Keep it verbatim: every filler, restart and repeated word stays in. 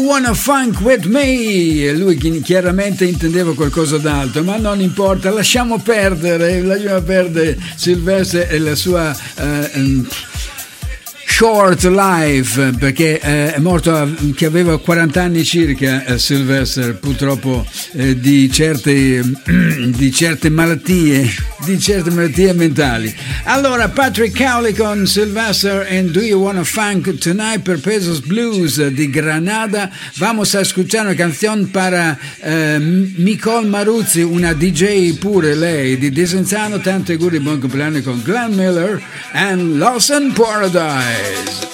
Wanna funk with me? Lui chiaramente intendeva qualcosa d'altro, ma non importa, lasciamo perdere, lasciamo perdere Sylvester e la sua uh, short life, perché eh, è morto che aveva quaranta anni circa, eh, Sylvester, purtroppo eh, di certe di certe malattie di certe malattie mentali. Allora, Patrick Cowley con Sylvester and Do You Wanna Funk Tonight per Pesos Blues di Granada. Vamos a escuchar una canción para eh, Nicole Maruzzi, una D J pure lei di Desenzano. Tanti auguri, buon compleanno con Glenn Miller and Lost in Paradise.